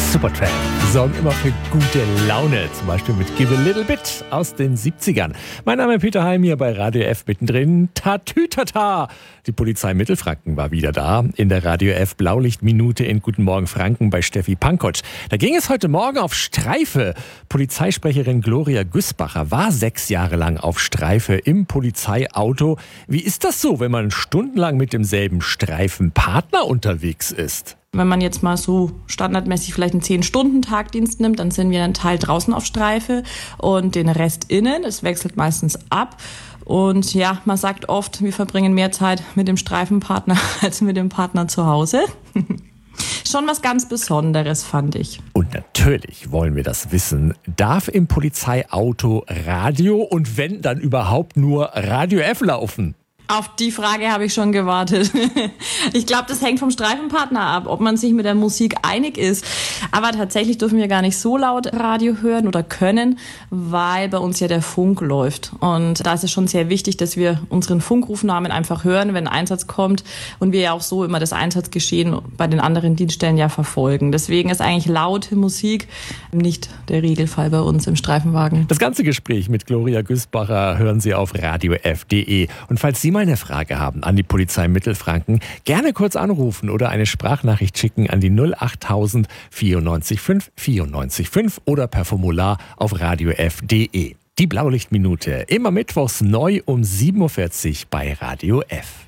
Supertramp sorgen immer für gute Laune, zum Beispiel mit Give a Little Bit aus den 70ern. Mein Name ist Peter Heim, hier bei Radio F mittendrin. Tatütata! Die Polizei Mittelfranken war wieder da in der Radio F Blaulichtminute in Guten Morgen Franken bei Steffi Pankotsch. Da ging es heute Morgen auf Streife. Polizeisprecherin Gloria Güßbacher war 6 Jahre lang auf Streife im Polizeiauto. Wie ist das so, wenn man stundenlang mit demselben Streifenpartner unterwegs ist? Wenn man jetzt mal so standardmäßig vielleicht einen 10-Stunden-Tagdienst nimmt, dann sind wir einen Teil draußen auf Streife und den Rest innen. Es wechselt meistens ab. Und ja, man sagt oft, wir verbringen mehr Zeit mit dem Streifenpartner als mit dem Partner zu Hause. Schon was ganz Besonderes, fand ich. Und natürlich wollen wir das wissen. Darf im Polizeiauto Radio und wenn, dann überhaupt nur Radio F laufen? Auf die Frage habe ich schon gewartet. Ich glaube, das hängt vom Streifenpartner ab, ob man sich mit der Musik einig ist. Aber tatsächlich dürfen wir gar nicht so laut Radio hören oder können, weil bei uns ja der Funk läuft. Und da ist es schon sehr wichtig, dass wir unseren Funkrufnamen einfach hören, wenn ein Einsatz kommt. Und wir ja auch so immer das Einsatzgeschehen bei den anderen Dienststellen ja verfolgen. Deswegen ist eigentlich laute Musik nicht der Regelfall bei uns im Streifenwagen. Das ganze Gespräch mit Gloria Güßbacher hören Sie auf radiof.de. Und falls Sie mal eine Frage haben an die Polizei Mittelfranken, gerne kurz anrufen oder eine Sprachnachricht schicken an die 08000 94 5 94 5 oder per Formular auf radiof.de. Die Blaulichtminute, immer mittwochs neu um 7.40 Uhr bei Radio F.